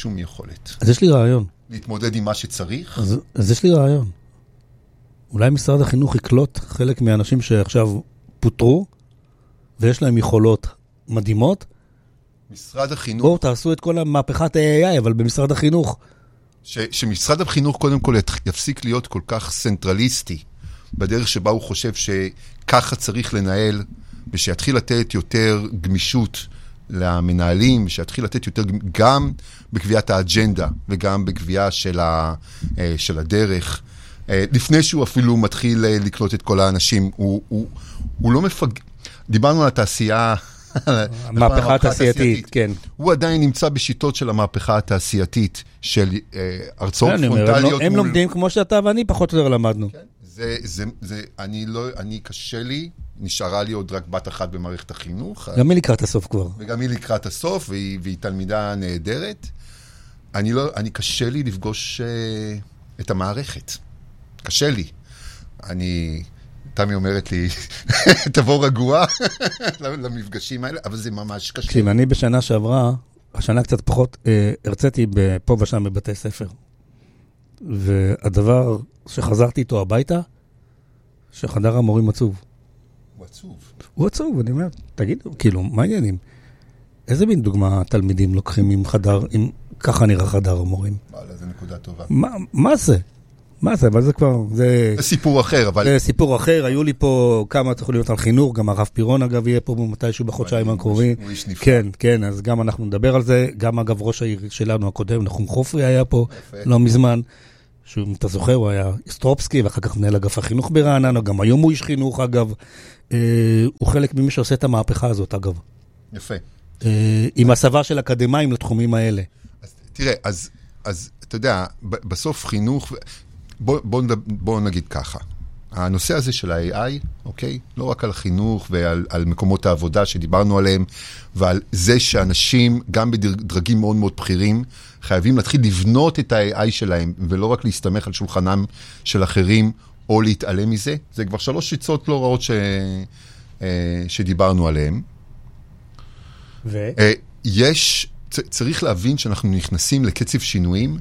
שום יכולת. אז יש לי רעיון. להתמודד עם מה שצריך? אז יש לי רעיון. אולי משרד החינוך יקלוט חלק מהאנשים שעכשיו פוטרו, ויש להם יכולות מדהימות. משרד החינוך... בואו תעשו את כל המהפכת ה-AI, אבל במשרד החינוך. שמשרד החינוך קודם כל יפסיק להיות כל כך סנטרליסטי, בדרך שבה הוא חושב שככה צריך לנהל, ושיתחיל לתת יותר גמישות למנהלים, שיתחיל לתת יותר גם בקביעת האג'נדה, וגם בקביעה של הדרך. לפני שהוא אפילו מתחיל לקלוט את כל האנשים, הוא לא דיברנו על התעשייה... המהפכה התעשייתית, כן. הוא עדיין נמצא בשיטות של המהפכה התעשייתית, של הרצאות פרונטליות. הם לומדים כמו שאתה ואני פחות או יותר למדנו. אני קשה לי, נשארה לי עוד רק בת אחת במערכת החינוך. גם היא לקראת הסוף כבר. וגם היא לקראת הסוף, והיא תלמידה נהדרת. אני קשה לי לפגוש את המערכת. קשה לי. תמי אומרת לי, תבוא רגוע למפגשים האלה, אבל זה ממש קשה. תקשיב, אני בשנה שעברה, השנה קצת פחות, הרציתי פה ושם בבתי ספר. והדבר שחזרתי איתו הביתה, שחדר המורים עצוב. הוא עצוב. הוא עצוב, אני אומר, תגידו, כאילו, מה העניינים? איזה מין דוגמה תלמידים לוקחים עם חדר, עם ככה נראה חדר המורים? זה נקודה טובה. מה זה? מה זה? אבל זה כבר... זה סיפור אחר, אבל... זה סיפור אחר. היו לי פה כמה תוכניות על חינוך, גם הרב פירון, אגב, יהיה פה מתישהו בחודשיים הקרובים. הוא איש נפלא. כן, כן, אז גם אנחנו נדבר על זה. גם, אגב, ראש העיר שלנו הקודם, נחום חופרי היה פה לא מזמן. אם אתה זוכר, הוא היה סטרופסקי, ואחר כך מנהל אגף החינוך ברעננה, גם היום הוא איש חינוך, אגב. הוא חלק ממי שעושה את המהפכה הזאת, אגב. יפה. עם הסבה של אקדמיים לתחומים האלה. תראה, אז אתה יודע, בסוף חינוך... בוא נגיד ככה, הנושא הזה של ה-AI, אוקיי? לא רק על החינוך ועל מקומות העבודה שדיברנו עליהם, ועל זה שאנשים, גם בדרגים מאוד מאוד בכירים, חייבים להתחיל לבנות את ה-AI שלהם, ולא רק להסתמך על שולחנם של אחרים, או להתעלם מזה. זה כבר 3 שיצות לא רעות שדיברנו עליהם. צריך להבין שאנחנו נכנסים לקצב שינויים,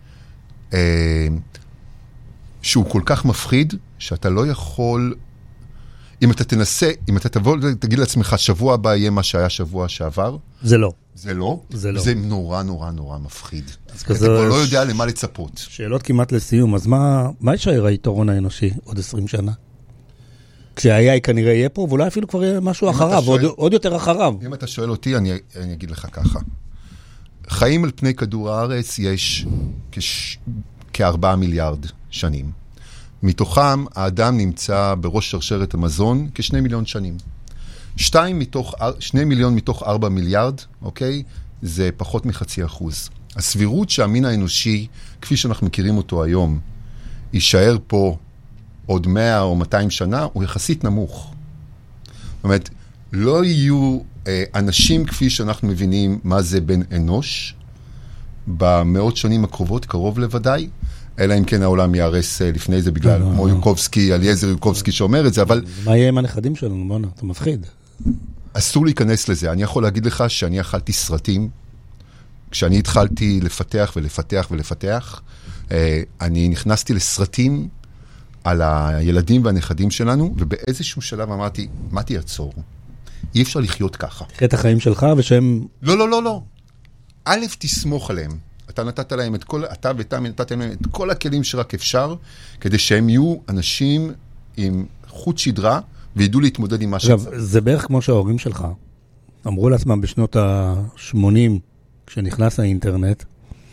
שהוא כל כך מפחיד, שאתה לא יכול, אם אתה תנסה, אם אתה תבוא, תגיד לעצמך, שבוע הבא יהיה מה שהיה שבוע שעבר. זה לא. זה לא? זה לא. זה נורא נורא נורא מפחיד. אתה כבר לא יודע למה לצפות. שאלות כמעט לסיום, אז מה יישאר היתרון האנושי עוד 20 שנה? כשה-AI כנראה יהיה פה, ואולי אפילו כבר יהיה משהו אחריו, עוד יותר אחריו. אם אתה שואל אותי, אני אגיד לך ככה. חיים על פני כדור הארץ יש כ4 מיליארד שנים. מתוכם האדם נמצא בראש שרשרת המזון כ2 מיליון שנים. 2 מיליון מתוך 4 מיליארד, אוקיי? זה פחות מ0.5%. הסבירות שהמין האנושי, כפי שאנחנו מכירים אותו היום, יישאר פה עוד 100 או 200 שנה, הוא יחסית נמוך. זאת אומרת, לא יהיו אנשים כפי שאנחנו מבינים מה זה בן אנוש, במאות שנים הקרובות, קרוב לוודאי, אלא אם כן העולם יערס לפני זה, בגלל כמו יוקובסקי, אליעזר יוקובסקי שאומר את זה, אבל... מה יהיה עם הנכדים שלנו? בוא'נה, אתה מפחיד. אסור להיכנס לזה. אני יכול להגיד לך שאני אכלתי סרטים, כשאני התחלתי לפתח ולפתח ולפתח, אני נכנסתי לסרטים על הילדים והנכדים שלנו, ובאיזשהו שלב אמרתי, מה תעצור? אי אפשר לחיות ככה. תחיה את החיים שלך ושהם... לא, לא, לא, לא. א', תסמוך עליהם. אתה נתת להם את כל, אתה ותמי נתתם להם את כל הכלים שרק אפשר, כדי שהם יהיו אנשים עם חוט שדרה, וידעו להתמודד עם מה שצריך. עכשיו, זה בערך כמו שההורים שלך אמרו לעצמם בשנות ה-80, כשנכנס האינטרנט,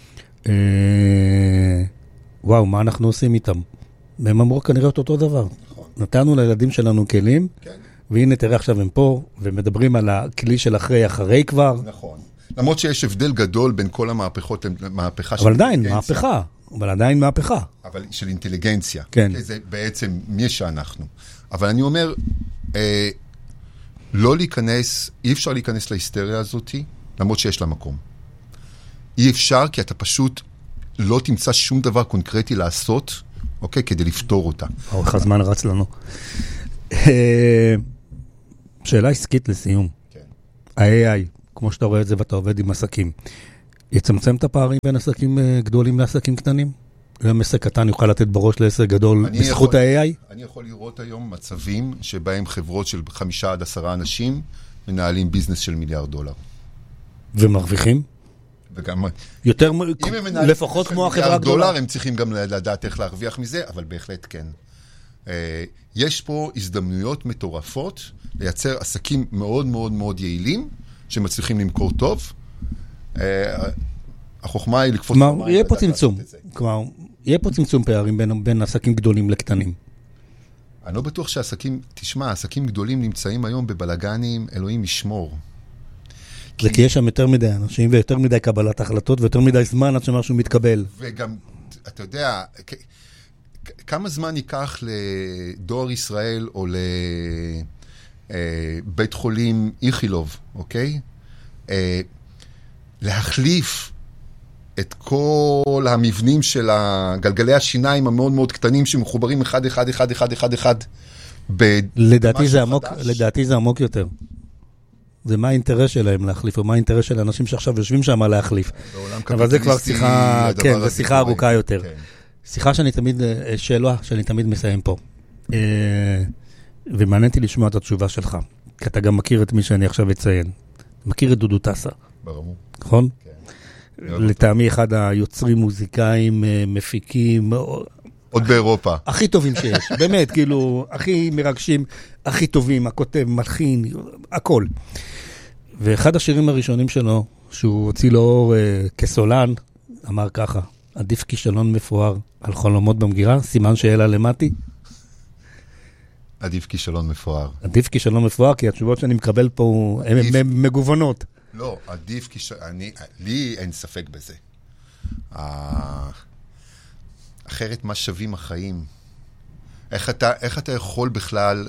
וואו, מה אנחנו עושים איתם? והם אמרו כנראה אותו דבר. נתנו לילדים שלנו כלים, והנה תראה עכשיו הם פה, ומדברים על הכלי של אחרי כבר. נכון. למרות שיש הבדל גדול בין כל המהפכות למהפכה של אינטליגנציה. אבל עדיין מהפכה. אבל של אינטליגנציה. כן. זה בעצם מי שאנחנו. אבל אני אומר, לא להיכנס, אי אפשר להיכנס להיסטריה הזאת, למרות שיש לה מקום. אי אפשר, כי אתה פשוט לא תמצא שום דבר קונקרטי לעשות, אוקיי, כדי לפתור אותה. אורך הזמן רץ לנו. שאלה עסקית לסיום. כן. ה-AI, כמו שאתה רואה את זה ואתה עובד עם עסקים, יצמצם את הפערים בין עסקים גדולים לעסקים קטנים? גם עסק קטן יוכל לתת בראש לעסק גדול בזכות ה-AI? אני יכול לראות היום מצבים שבהם חברות של 5 עד 10 אנשים מנהלים ביזנס של $1 מיליארד. ומרוויחים? וגם... יותר, אם הם מנהלים לפחות כמו החברה הגדולה. $1 מיליארד, הם צריכים גם לדעת איך להרוויח מזה, אבל בהחלט כן. יש פה הזדמנויות מטורפות לייצר עסקים מאוד מאוד מאוד יעילים, שמצליחים למכור טוב. החוכמה היא לקפוץ... כלומר, יהיה פה צמצום. כלומר, יהיה פה צמצום פערים בין עסקים גדולים לקטנים. אני לא בטוח שעסקים... תשמע, עסקים גדולים נמצאים היום בבלגנים, אלוהים ישמור. זה כי יש שם יותר מדי אנשים, ויותר מדי קבלת החלטות, ויותר מדי זמן עד שמשהו מתקבל. וגם, אתה יודע, כמה זמן ייקח לדואר ישראל או לבית חולים איכילוב, אוקיי? להחליף את כל המבנים של גלגלי השיניים המאוד מאוד קטנים שמחוברים אחד. לדעתי זה עמוק יותר. זה מה האינטרס שלהם להחליף, או מה האינטרס של האנשים שעכשיו יושבים שם להחליף. אבל זה כבר שיחה, כן, זה שיחה ארוכה יותר. שיחה שאלה שאני תמיד מסיים פה. ומעניינתי לשמוע את התשובה שלך, כי אתה גם מכיר את מי שאני עכשיו אציין. מכיר את דודו טסה. ברור. נכון? לטעמי אחד היוצרים מוזיקאים, מפיקים, עוד באירופה. הכי טובים שיש, באמת, כאילו, הכי מרגשים, הכי טובים, הכותב, מלחין, הכל. ואחד השירים הראשונים שלו, שהוא הוציא לאור כסולן, אמר ככה, עדיף כישלון מפואר על חלומות במגירה, סימן שאלה למטי. עדיף כישלון מפואר. עדיף כישלון מפואר, כי התשובות שאני מקבל פה הן מגוונות. לא, עדיף כישלון, לי אין ספק בזה. אחרת מה שווים החיים? איך אתה יכול בכלל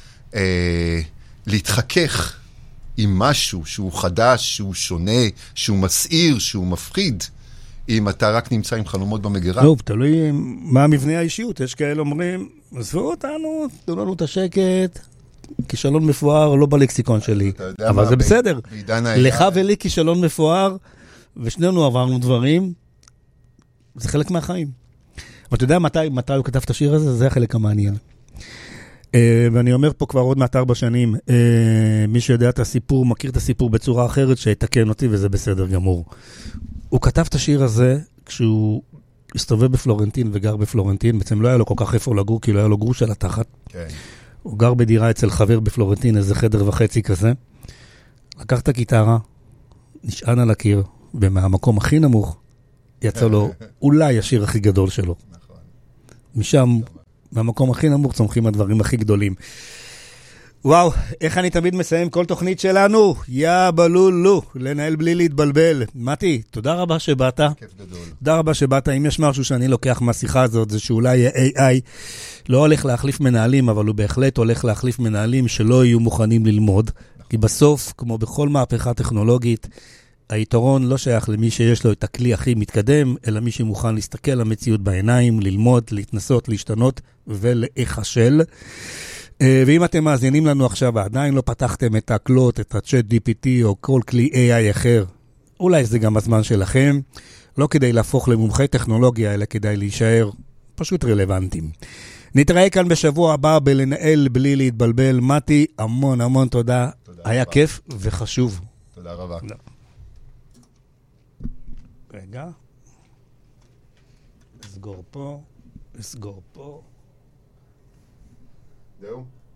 להתחכך עם משהו שהוא חדש, שהוא שונה, שהוא מסעיר, שהוא מפחיד, אם אתה רק נמצא עם חלומות במגירה? לא, תלוי מה מבנה האישיות. יש כאלה אומרים, עזבו אותנו, תנו לנו את השקט, כישלון מפואר לא בלקסיקון שלי. אבל זה בסדר. לך ולי כישלון מפואר, ושנינו עברנו דברים, זה חלק מהחיים. אבל אתה יודע מתי הוא כתב את השיר הזה? זה החלק המעניין. ואני אומר פה כבר עוד מעט 4 שנים, מי שיודע את הסיפור, מכיר את הסיפור בצורה אחרת, שיתקן אותי וזה בסדר גמור. הוא כתב את השיר הזה כשהוא הסתובב בפלורנטין וגר בפלורנטין, בעצם לא היה לו כל כך איפה לגור, כי לא היה לו גרוש על התחת. כן. הוא גר בדירה אצל חבר בפלורנטין, איזה חדר וחצי כזה. לקח את הגיטרה, נשען על הקיר, ומהמקום הכי נמוך, יצא לו אולי השיר הכי גדול שלו. נכון. משם, מהמקום הכי נמוך, צומחים הדברים הכי גדולים. וואו, איך אני תמיד מסיים כל תוכנית שלנו? יא בלולו, לנהל בלי להתבלבל. מתי, תודה רבה שבאת. כיף גדול. תודה רבה שבאת. אם יש משהו שאני לוקח מהשיחה הזאת, זה שאולי AI לא הולך להחליף מנהלים, אבל הוא בהחלט הולך להחליף מנהלים שלא יהיו מוכנים ללמוד. כי בסוף, כמו בכל מהפכה טכנולוגית, היתרון לא שייך למי שיש לו את הכלי הכי מתקדם, אלא מי שמוכן להסתכל על המציאות בעיניים, ללמוד, להתנסות, להשתנות ולהיחשל. ואם אתם מאזינים לנו עכשיו ועדיין לא פתחתם את הקלוט, את הצ'אט GPT או כל כלי AI אחר, אולי זה גם הזמן שלכם, לא כדי להפוך למומחי טכנולוגיה, אלא כדי להישאר פשוט רלוונטיים. נתראה כאן בשבוע הבא בלנהל בלי להתבלבל. מתי, המון המון תודה. היה כיף וחשוב. תודה רבה. רגע. סגור פה. זהו.